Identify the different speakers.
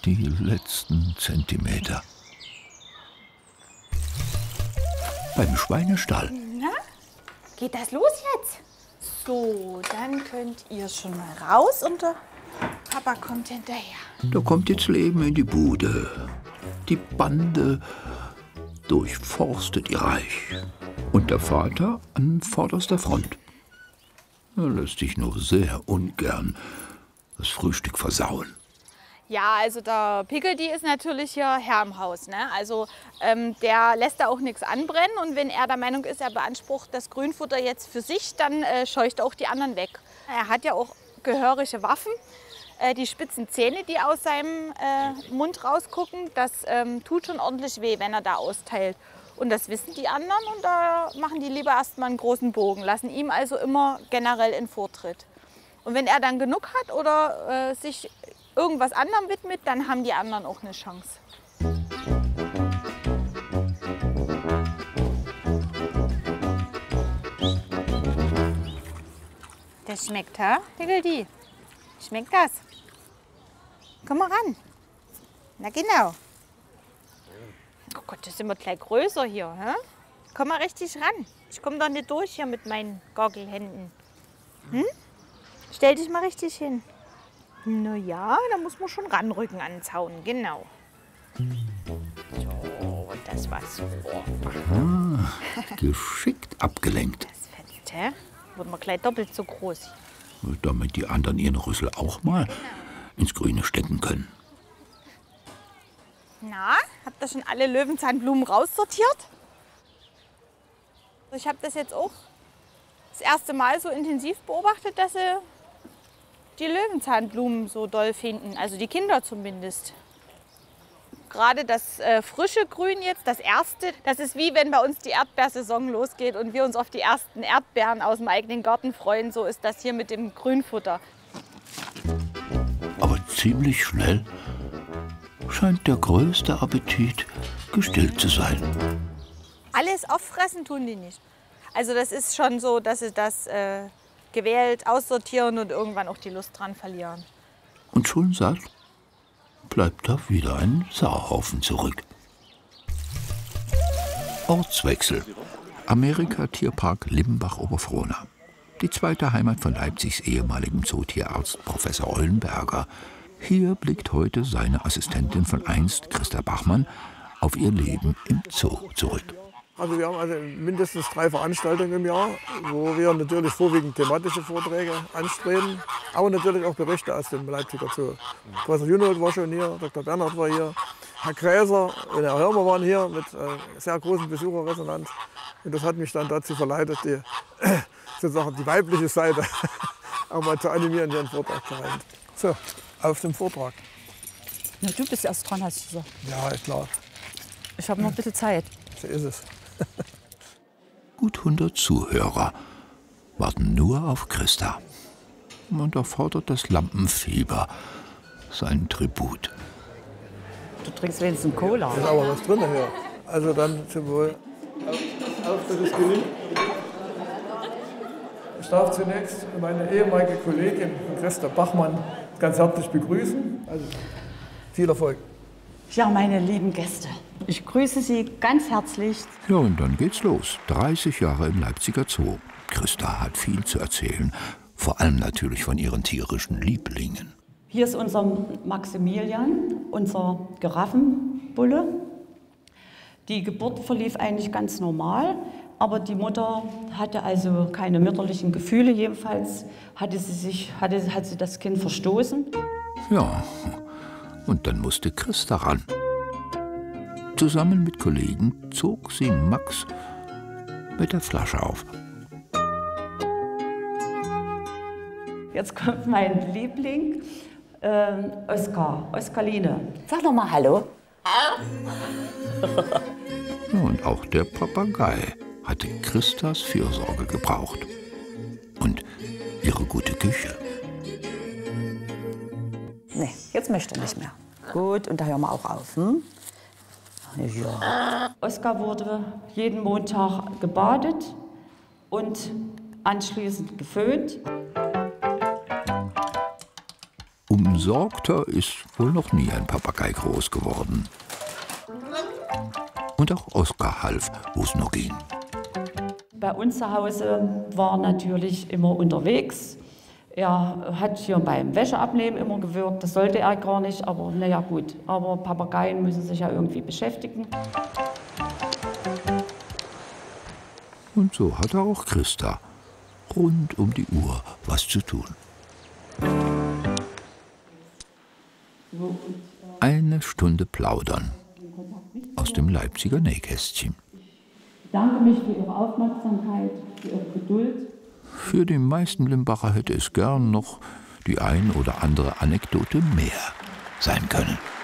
Speaker 1: Die letzten Zentimeter. Beim Schweinestall.
Speaker 2: Na, geht das los jetzt? So, dann könnt ihr schon mal raus und der Papa kommt hinterher.
Speaker 1: Da kommt jetzt Leben in die Bude. Die Bande durchforstet ihr Reich. Und der Vater an vorderster Front. Er lässt sich nur sehr ungern das Frühstück versauen.
Speaker 2: Ja, also der Pickeldi ist natürlich hier Herr im Haus. Ne? Also der lässt da auch nichts anbrennen. Und wenn er der Meinung ist, er beansprucht das Grünfutter jetzt für sich, dann scheucht er auch die anderen weg. Er hat ja auch gehörige Waffen. Die spitzen Zähne, die aus seinem Mund rausgucken, das tut schon ordentlich weh, wenn er da austeilt. Und das wissen die anderen und da machen die lieber erstmal einen großen Bogen, lassen ihm also immer generell in Vortritt. Und wenn er dann genug hat oder sich irgendwas anderem widmet, dann haben die anderen auch eine Chance. Das schmeckt, ha? Pickeldi? Schmeckt das? Komm mal ran. Na genau. Oh Gott, das sind wir gleich größer hier. Hä? Komm mal richtig ran. Ich komme doch nicht durch hier mit meinen Gockelhänden. Hm? Stell dich mal richtig hin. Na ja, da muss man schon ranrücken an den Zaun, genau. So, und das war's.
Speaker 1: Geschickt abgelenkt.
Speaker 2: Das fetzt, hä? Wird man gleich doppelt so groß.
Speaker 1: Damit die anderen ihren Rüssel auch mal ins Grüne stecken können.
Speaker 2: Na, habt ihr schon alle Löwenzahnblumen raussortiert? Ich habe das jetzt auch das erste Mal so intensiv beobachtet, dass sie die Löwenzahnblumen so doll finden. Also die Kinder zumindest. Gerade das frische Grün jetzt, das erste, das ist wie wenn bei uns die Erdbeersaison losgeht und wir uns auf die ersten Erdbeeren aus dem eigenen Garten freuen. So ist das hier mit dem Grünfutter.
Speaker 1: Aber ziemlich schnell scheint der größte Appetit gestillt zu sein.
Speaker 2: Alles auffressen tun die nicht. Also das ist schon so, dass sie das gewählt aussortieren und irgendwann auch die Lust dran verlieren.
Speaker 1: Und schon satt bleibt da wieder ein Sauhaufen zurück. Ortswechsel. Amerika-Tierpark Limbach-Oberfrohna. Die zweite Heimat von Leipzigs ehemaligem Zootierarzt Professor Eulenberger. Hier blickt heute seine Assistentin von einst, Christa Bachmann, auf ihr Leben im Zoo zurück.
Speaker 3: Also wir haben also mindestens 3 Veranstaltungen im Jahr, wo wir natürlich vorwiegend thematische Vorträge anstreben, aber natürlich auch Berichte aus dem Leipziger Zoo. Professor Junold war schon hier, Dr. Bernhard war hier, Herr Gräser und Herr Hörmer waren hier mit sehr großen Besucherresonanz. Und das hat mich dann dazu verleitet, sozusagen die weibliche Seite auch mal zu animieren, hier einen Vortrag zu halten. So, auf dem Vortrag.
Speaker 4: Na, du bist erst dran, hast du gesagt.
Speaker 3: Ja, klar.
Speaker 4: Ich habe noch ein bisschen Zeit.
Speaker 3: So ist es.
Speaker 1: Gut 100 Zuhörer warten nur auf Christa. Und da fordert das Lampenfieber seinen Tribut.
Speaker 4: Du trinkst wenigstens Cola.
Speaker 3: Da ist aber was drin hier. Also dann zum Wohl. Auf das gelingt. Ich darf zunächst meine ehemalige Kollegin Christa Bachmann ganz herzlich begrüßen. Also viel Erfolg.
Speaker 4: Ja, meine lieben Gäste, ich grüße Sie ganz herzlich.
Speaker 1: Ja, und dann geht's los. 30 Jahre im Leipziger Zoo. Christa hat viel zu erzählen. Vor allem natürlich von ihren tierischen Lieblingen.
Speaker 4: Hier ist unser Maximilian, unser Giraffenbulle. Die Geburt verlief eigentlich ganz normal, aber die Mutter hatte also keine mütterlichen Gefühle. Jedenfalls hat sie das Kind verstoßen.
Speaker 1: Ja, und dann musste Christa ran. Zusammen mit Kollegen zog sie Max mit der Flasche auf.
Speaker 4: Jetzt kommt mein Liebling, Oskarline. Sag doch mal Hallo.
Speaker 1: Ja, und auch der Papagei hatte Christas Fürsorge gebraucht. Und ihre gute Küche.
Speaker 4: Nee, jetzt möchte er nicht mehr. Gut, und da hören wir auch auf. Hm? Ja. Oskar wurde jeden Montag gebadet und anschließend geföhnt.
Speaker 1: Um Besorgter ist wohl noch nie ein Papagei groß geworden. Und auch Oskar half, wo es nur ging.
Speaker 4: Bei uns zu Hause war natürlich immer unterwegs. Er hat hier beim Wäscheabnehmen immer gewirkt, das sollte er gar nicht, aber naja gut. Aber Papageien müssen sich ja irgendwie beschäftigen.
Speaker 1: Und so hatte auch Christa rund um die Uhr was zu tun. Eine Stunde plaudern aus dem Leipziger Nähkästchen.
Speaker 4: Ich bedanke mich für Ihre Aufmerksamkeit, für Ihre Geduld.
Speaker 1: Für die meisten Limbacher hätte es gern noch die ein oder andere Anekdote mehr sein können.